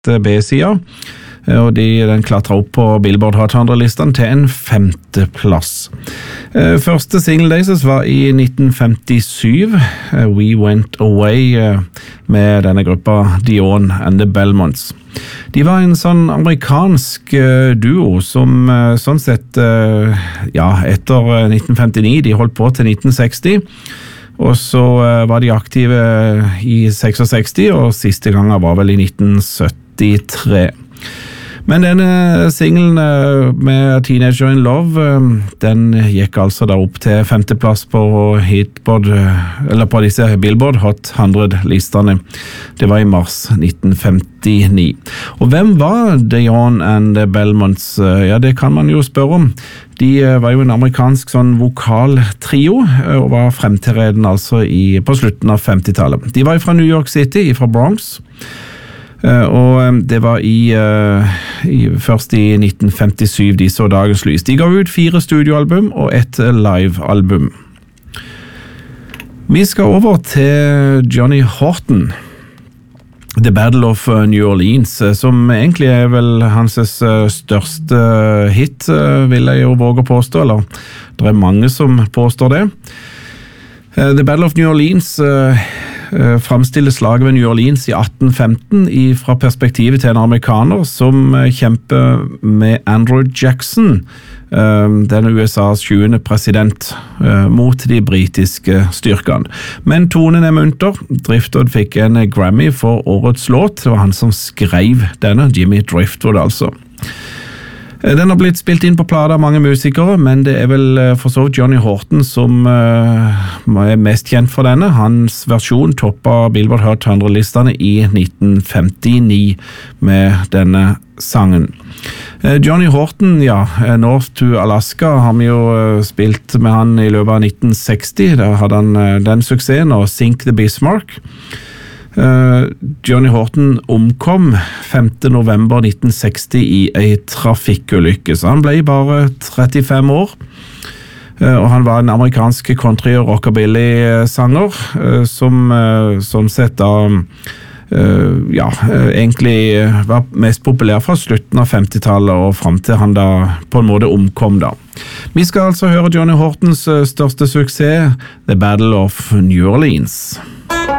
B-sida, og den klatret opp på Billboard Hot 100-listen til en 5. plass. Første single deres var i 1957, We Went Away, med denne gruppa Dion and the Belmonts. De var en sånn amerikansk duo som sånn sett, etter 1959, de holdt på til 1960, og så var de aktive i 66, og siste gangen var vel i 1973. Men denne singlen med Teenager in Love, den gikk altså da opp til 5. plass på på disse Billboard Hot 100-listene. Det var i mars 1959. Og hvem var Dion and the Belmonts? Ja, det kan man jo spørre om. De var jo en amerikansk sånn vokaltrio, og var fremtredende altså på slutten av 50-tallet. De var fra New York City, fra Bronx. Og det var først i 1957 de så dagens lys. De ga ut 4 studioalbum og 1 livealbum. Vi skal over til Johnny Horton, The Battle of New Orleans, som egentlig er vel hans største hit, vil jeg jo våge å påstå, eller det er mange som påstår det. The Battle of New Orleans framstiller slaget ved New Orleans i 1815 fra perspektivet til en amerikaner som kjemper med Andrew Jackson, den USAs 20. president, mot de britiske styrkene. Men tonen er munter. Driftwood fikk en Grammy for årets låt. Det var han som skrev denne, Jimmy Driftwood altså. Den har blitt spilt inn på plata av mange musikere, men det er vel for så vidt Johnny Horton som er mest kjent for denne. Hans versjon toppet Billboard Hot 100-listene i 1959 med denne sangen. Johnny Horton, North to Alaska har vi jo spilt med han i løpet av 1960. Da hadde han den suksessen, og Sink the Bismarck. Johnny Horton omkom 5. november 1960 i en trafikkulykke, så han ble bare 35 år, og han var en amerikansk country- og rockabilly-sanger som sånn sett da egentlig var mest populær fra slutten av 50-tallet og frem til han da på en måte omkom da. Vi skal altså høre Johnny Hortons største suksess, The Battle of New Orleans.